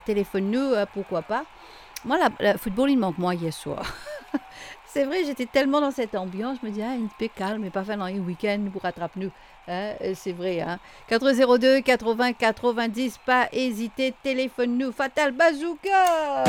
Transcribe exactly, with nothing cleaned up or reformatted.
téléphone-nous, euh, pourquoi pas. Moi, le football, il me manque moi hier soir. C'est vrai, j'étais tellement dans cette ambiance, je me dis, ah, un peu calme, mais pas faire dans un week-end pour rattraper nous. Hein, euh, c'est vrai, hein. quatre zéro deux quatre-vingts quatre-vingt-dix, pas hésiter, téléphone-nous. Fatal Bazooka!